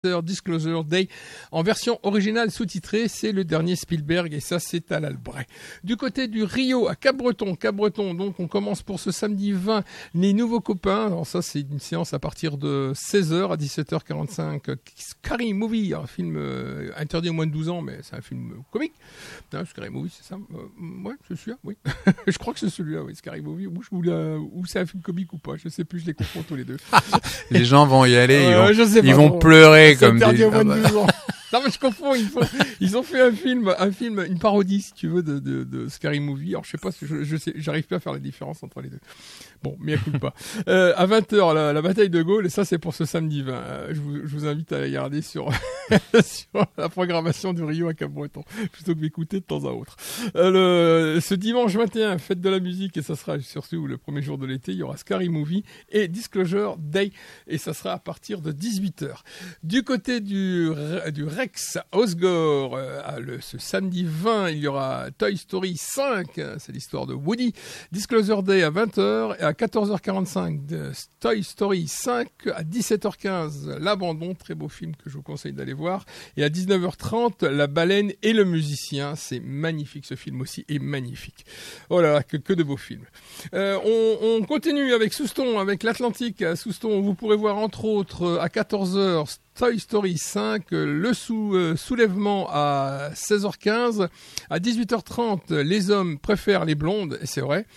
Disclosure Day en version originale sous-titrée, c'est le dernier Spielberg et ça c'est à l'Albret. Du côté du Rio à Cap-Breton, donc on commence pour ce samedi 20 les nouveaux copains. Alors ça c'est une séance à partir de 16h à 17h45. Scary Movie, un film interdit au moins de 12 ans mais c'est un film comique. Non, Scary Movie c'est ça ouais c'est celui-là, oui. Je crois que c'est celui-là, oui, Scary Movie. Ou c'est un film comique ou pas, je sais plus, je les confonds tous les deux. Les gens vont y aller, ils vont bon. pleurer comme des... Non mais je confonds, ils ont fait un film, une parodie si tu veux de Scary Movie. Alors je sais pas, je sais, j'arrive pas à faire la différence entre les deux. Bon, mais écoute pas. À 20h la bataille de Gaulle et ça c'est pour ce samedi 20. Je vous invite à regarder sur la programmation du Rio à Cap-Breton plutôt que d'écouter de temps à autre. Ce dimanche 21, fête de la musique et ça sera surtout le premier jour de l'été, il y aura Scary Movie et Disclosure Day et ça sera à partir de 18h. Du côté du Rex Osgore, ce samedi 20, il y aura Toy Story 5, c'est l'histoire de Woody. Disclosure Day à 20h et à 14h45 de Toy Story 5, à 17h15 L'Abandon, très beau film que je vous conseille d'aller voir, et à 19h30 La Baleine et le Musicien, c'est magnifique, ce film aussi est magnifique. Oh là là, que de beaux films. On continue avec Souston, avec l'Atlantique. À Souston, vous pourrez voir entre autres à 14h Toy Story 5, le soulèvement à 16h15, à 18h30 Les hommes préfèrent les blondes, et c'est vrai.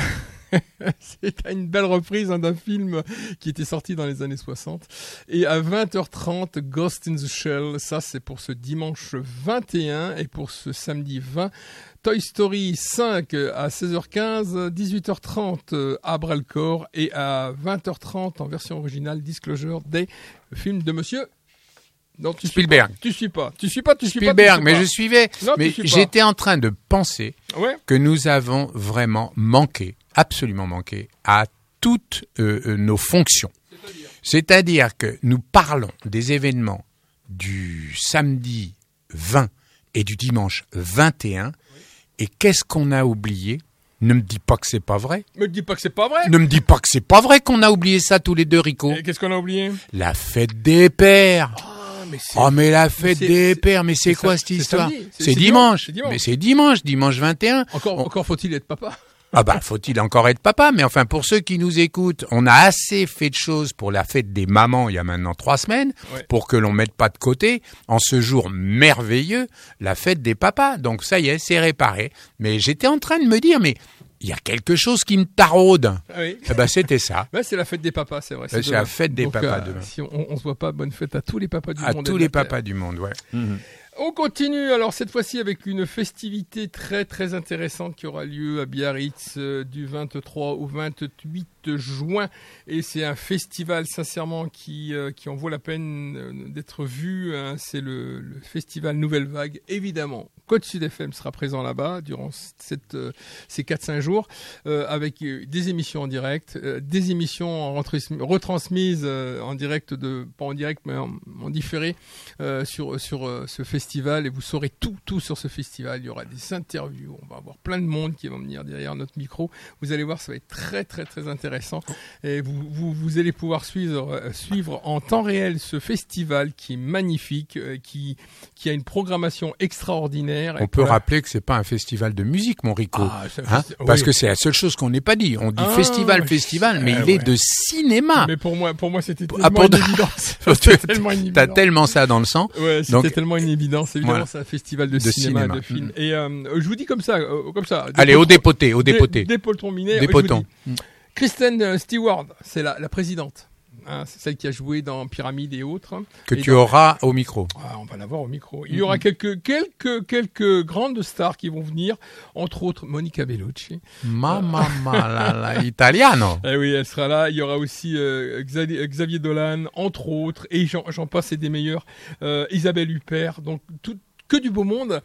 C'est une belle reprise d'un film qui était sorti dans les années 60. Et à 20h30 Ghost in the Shell, ça c'est pour ce dimanche 21 et pour ce samedi 20. Toy Story 5 à 16h15, 18h30 à bras-le-corps et à 20h30 en version originale Disclosure Day, le film de monsieur... Non, Spielberg. Tu suis pas. Spielberg, mais je suivais. Non, mais j'étais en train de penser que nous avons vraiment absolument manqué à toutes nos fonctions. C'est-à-dire que nous parlons des événements du samedi 20 et du dimanche 21. Et qu'est-ce qu'on a oublié ? Ne me dis pas que c'est pas vrai. Me dis pas que c'est pas vrai. Ne me dis pas que c'est pas vrai qu'on a oublié ça tous les deux, Rico. Et qu'est-ce qu'on a oublié ? La fête des pères. Mais la fête des pères, mais c'est quoi cette histoire ? C'est dimanche. Mais c'est dimanche 21. Encore faut-il être papa. Ah bah, faut-il encore être papa, mais enfin, pour ceux qui nous écoutent, on a assez fait de choses pour la fête des mamans il y a maintenant 3 semaines, pour que l'on mette pas de côté, en ce jour merveilleux, la fête des papas. Donc ça y est, c'est réparé. Mais j'étais en train de me dire, mais il y a quelque chose qui me taraude. Ah oui. Eh ben, c'était ça. C'est la fête des papas, c'est vrai. C'est la fête des papas demain. Si on se voit pas, bonne fête à tous les papas du monde. À tous les papas du monde, ouais. Mm-hmm. On continue alors cette fois-ci avec une festivité très très intéressante qui aura lieu à Biarritz du 23 au 28 juin et c'est un festival sincèrement qui en vaut la peine d'être vu. Hein. C'est le festival Nouvelle Vague, évidemment. Côte Sud FM sera présent là-bas durant ces 4-5 jours avec des émissions en direct, des émissions retransmises en direct, pas en direct mais en différé sur ce festival et vous saurez tout sur ce festival. Il y aura des interviews, on va avoir plein de monde qui va venir derrière notre micro. Vous allez voir, ça va être très très très intéressant et vous allez pouvoir suivre en temps réel ce festival qui est magnifique, qui a une programmation extraordinaire. On peut rappeler que c'est pas un festival de musique, mon Rico, parce que c'est la seule chose qu'on n'ait pas dit. On dit festival, mais il est de cinéma. Mais pour moi, c'était tellement une évidence. T'as tellement ça dans le sang. Ouais, c'était tellement une évidence. Évidemment, c'est un festival de cinéma, de film. Et je vous dis comme ça. Allez, au dépoté. Dépotons miné. Kristen Stewart, c'est la présidente. Hein, c'est celle qui a joué dans Pyramide et autres. Que tu auras au micro. On va l'avoir au micro. Il y aura quelques grandes stars qui vont venir, entre autres Monica Bellucci. La italiano. Eh oui, elle sera là. Il y aura aussi Xavier Dolan, entre autres, et j'en passe et des meilleurs. Isabelle Huppert. Donc que du beau monde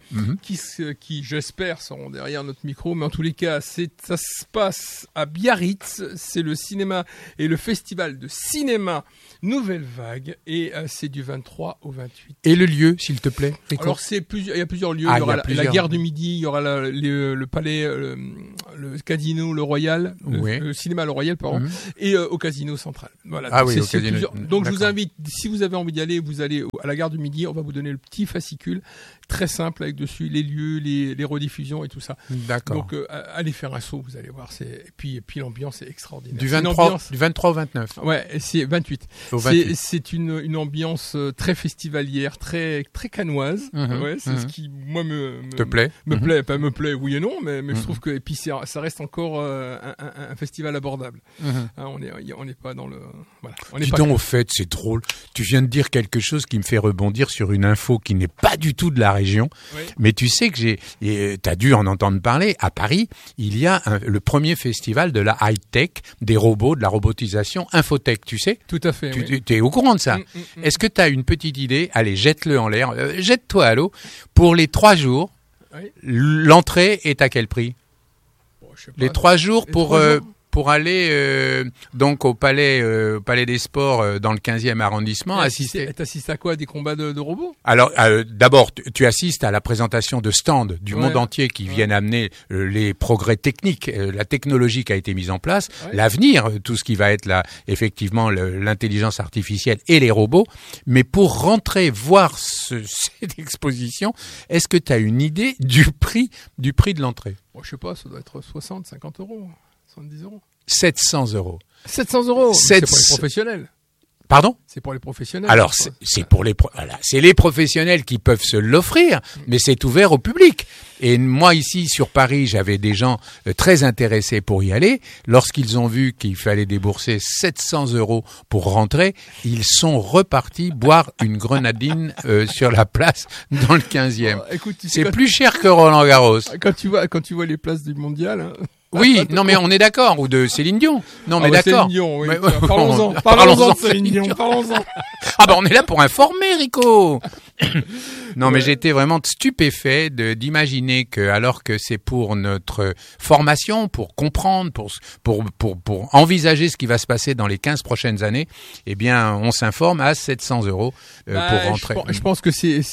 qui j'espère seront derrière notre micro, mais en tous les cas ça se passe à Biarritz, c'est le cinéma et le festival de cinéma Nouvelle Vague, et c'est du 23 au 28. Et le lieu, s'il te plaît, Rico? Alors il y a plusieurs lieux, il y aura la Gare du Midi, il y aura le palais, le casino Le Royal, le cinéma Le Royal pardon, et au casino central. Voilà. Donc je vous invite, si vous avez envie d'y aller, vous allez à la Gare du Midi, on va vous donner le petit fascicule très simple avec dessus les lieux, les rediffusions et tout ça. D'accord. Donc allez faire un saut, vous allez voir, et puis l'ambiance est extraordinaire. Du 23 au 29. Ouais, c'est 28. C'est une ambiance très festivalière, très très canoise. C'est ce qui moi me plaît. Me plaît, oui et non, mais je trouve que, et puis ça reste encore un festival abordable. On n'est pas dans le voilà. Dis donc, au fait, c'est drôle. Tu viens de dire quelque chose qui me fait rebondir sur une info qui n'est pas du tout de la région. Oui. Mais tu sais que t'as dû en entendre parler. À Paris, il y a le premier festival de la high-tech, des robots, de la robotisation, Infotech, tu sais? Tout à fait. Tu es au courant de ça? Est-ce que tu as une petite idée? Allez, jette-le en l'air. Jette-toi à l'eau. Pour les 3 jours, l'entrée est à quel prix? Je sais pas, les 3 jours pour aller donc au palais des Sports dans le 15e arrondissement, assister. T'assistes à quoi? À des combats de robots? Alors d'abord tu assistes à la présentation de stands du monde entier qui viennent amener les progrès techniques, la technologie qui a été mise en place, l'avenir, tout ce qui va être là effectivement l'intelligence artificielle et les robots. Mais pour rentrer voir cette exposition, est-ce que tu as une idée du prix de l'entrée? Je sais pas, ça doit être 60, 50 euros. 70 euros. 700 euros. 700 euros. C'est pour les professionnels. Pardon? C'est pour les professionnels. Alors, c'est pour c'est les professionnels qui peuvent se l'offrir, mais c'est ouvert au public. Et moi, ici, sur Paris, j'avais des gens très intéressés pour y aller. Lorsqu'ils ont vu qu'il fallait débourser 700 euros pour rentrer, ils sont repartis boire une grenadine sur la place dans le 15e. Écoute, c'est plus cher que Roland Garros. Quand tu vois les places du mondial, hein. Oui, non mais on est d'accord, ou de Céline Dion. Non mais d'accord. Céline Dion, oui. Parlons-en de Céline Dion, parlons-en. Ah bah on est là pour informer, Rico. Non mais j'étais vraiment stupéfait d'imaginer que, alors que c'est pour notre formation, pour comprendre, pour envisager ce qui va se passer dans les 15 prochaines années, eh bien on s'informe à 700 euros pour rentrer. Je pense que c'est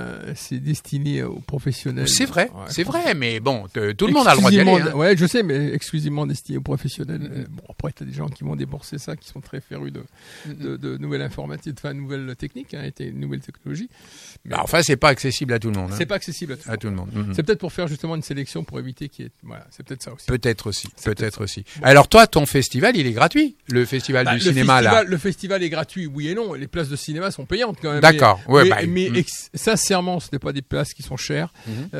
destiné aux professionnels. C'est vrai, c'est vrai, mais bon, tout le monde a le droit d'y aller. Hein. Ouais, je sais, mais exclusivement destiné aux professionnels. Bon, après, t'as des gens qui vont débourser ça, qui sont très férus de nouvelles informatiques, enfin, nouvelles techniques, nouvelles technologies. Mais enfin, c'est pas accessible à tout le monde. C'est pas accessible à tout le monde. C'est peut-être pour faire justement une sélection pour éviter voilà, c'est peut-être ça aussi. Peut-être aussi. Bon. Alors toi, ton festival, il est gratuit, le festival du cinéma là. Le festival est gratuit, oui et non. Les places de cinéma sont payantes quand même. D'accord. Mais sincèrement, ce n'est pas des places qui sont chères.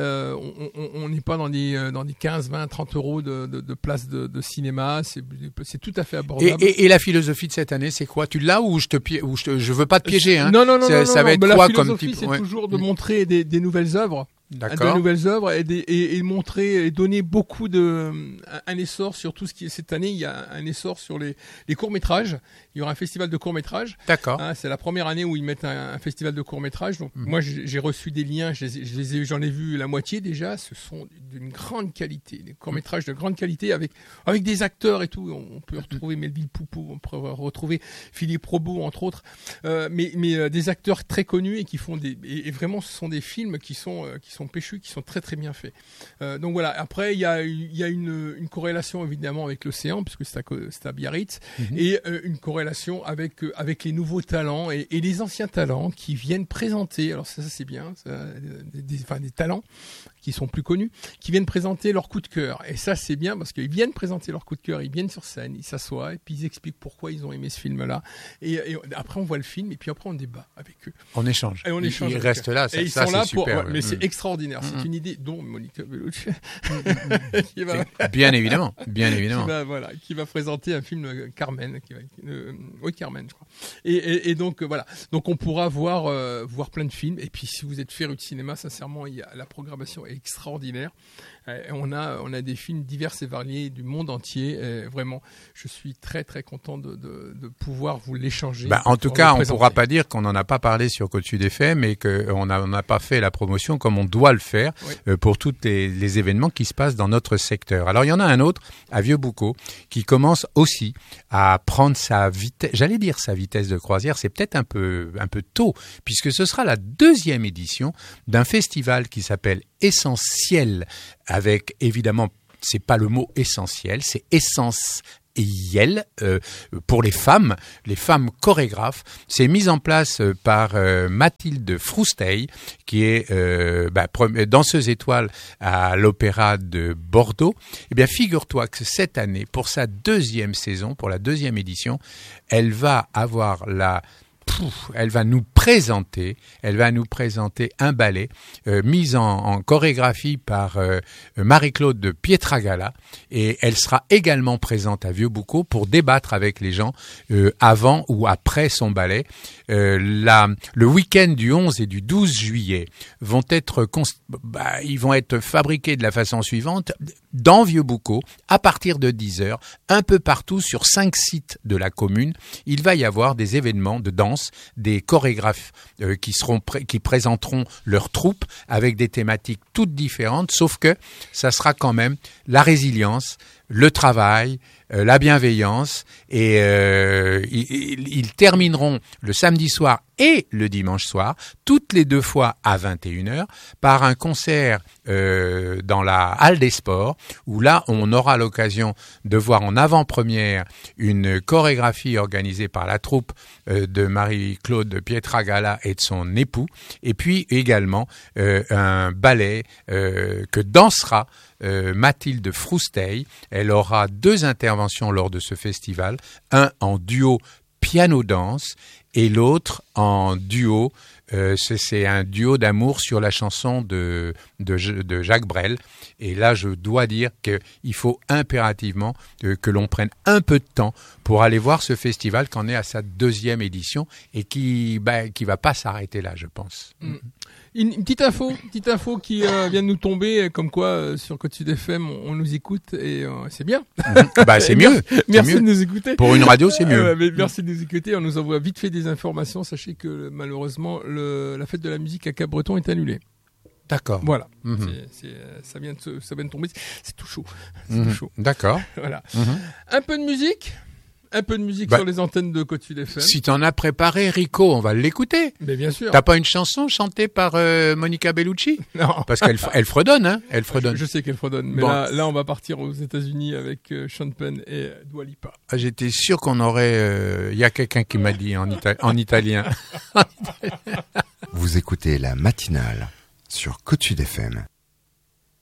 On n'est pas dans des 15, 20, 30 euros de places de cinéma. C'est tout à fait abordable. Et la philosophie de cette année, c'est quoi? Tu l'as ou je veux pas te piéger, hein? Non. Ça va être quoi comme type? C'est toujours de montrer des nouvelles œuvres. D'accord. De nouvelles œuvres et montrer et donner beaucoup un essor sur tout ce qui est cette année. Il y a un essor sur les courts-métrages. Il y aura un festival de courts-métrages. D'accord. C'est la première année où ils mettent un festival de courts-métrages. Donc moi j'ai reçu des liens, j'en ai vu la moitié déjà. Ce sont d'une grande qualité, des courts-métrages de grande qualité avec des acteurs et tout. On peut retrouver Melville Poupeau, on peut retrouver Philippe Robot entre autres, mais des acteurs très connus et qui font et vraiment ce sont des films qui sont péchus, qui sont très très bien faits. Donc voilà. Après il y a une corrélation évidemment avec l'océan puisque c'est à Biarritz et une corrélation avec les nouveaux talents et les anciens talents qui viennent présenter. Alors ça c'est bien, des talents qui sont plus connus, qui viennent présenter leur coup de cœur. Et ça, c'est bien parce qu'ils viennent présenter leur coup de cœur, ils viennent sur scène, ils s'assoient et puis ils expliquent pourquoi ils ont aimé ce film-là. Et après, on voit le film et puis après, on débat avec eux. On échange. Et on échange. Ils restent là, ça, et ils ça sont là c'est super. Mais c'est extraordinaire. C'est une idée dont Monica Bellucci bien évidemment. Qui va présenter un film Carmen. Carmen, je crois. Et donc, voilà. Donc, on pourra voir plein de films. Et puis, si vous êtes féru de cinéma, sincèrement, la programmation est extraordinaire. On a des films divers et variés du monde entier. Et vraiment, je suis très très content de pouvoir vous l'échanger. En tout cas, on ne pourra pas dire qu'on n'en a pas parlé sur Côte Sud FM et qu'on n'a pas fait la promotion comme on doit le faire pour tous les événements qui se passent dans notre secteur. Alors, il y en a un autre à Vieux-Boucau qui commence aussi à prendre sa vitesse. J'allais dire sa vitesse de croisière, c'est peut-être un peu tôt, puisque ce sera la 2e édition d'un festival qui s'appelle Essentiel, avec évidemment, c'est pas le mot essentiel, c'est essence. Pour les femmes chorégraphes. C'est mis en place par Mathilde Frousteil, qui est danseuse étoile à l'Opéra de Bordeaux. Eh bien, figure-toi que cette année, pour sa 2e saison, pour la 2e édition, elle va nous présenter un ballet mis en chorégraphie par Marie-Claude de Pietragala, et elle sera également présente à Vieux-Boucau pour débattre avec les gens avant ou après son ballet. Le week-end du 11 et du 12 juillet ils vont être fabriqués de la façon suivante. Dans Vieux-Boucau, à partir de 10h, un peu partout sur 5 sites de la commune, il va y avoir des événements de danse, des chorégraphes qui présenteront leur troupe avec des thématiques toutes différentes, sauf que ça sera quand même la résilience, le travail, la bienveillance, et ils termineront le samedi soir et le dimanche soir, toutes les 2 fois à 21h, par un concert dans la Halle des Sports, où là, on aura l'occasion de voir en avant-première une chorégraphie organisée par la troupe de Marie-Claude Pietragala et de son époux, et puis également un ballet que dansera Mathilde Frousteil. Elle aura 2 interventions lors de ce festival, un en duo piano-danse et l'autre en duo, c'est un duo d'amour sur la chanson de Jacques Brel. Et là, je dois dire qu'il faut impérativement que l'on prenne un peu de temps pour aller voir ce festival qui en est à sa 2e édition et qui va pas s'arrêter là, je pense. Une petite info qui vient de nous tomber, comme quoi sur Côte Sud FM on nous écoute, et c'est bien. C'est mieux. Merci de nous écouter. Pour une radio, c'est mieux. Merci de nous écouter. On nous envoie vite fait des informations. Sachez que malheureusement la fête de la musique à Cap-Breton est annulée. D'accord. Voilà. Ça vient de tomber. C'est tout chaud. D'accord. Voilà. Un peu de musique. Sur les antennes de Côte Sud FM. Si t'en as préparé, Rico, on va l'écouter. Mais bien sûr. T'as pas une chanson chantée par Monica Bellucci? Non. Parce qu'elle fredonne, hein. Elle fredonne. Je sais qu'elle fredonne. Mais là, on va partir aux États-Unis avec Sean Penn et Dua Lipa. J'étais sûr qu'on aurait. Y a quelqu'un qui m'a dit en italien. Vous écoutez la matinale sur Côte Sud FM.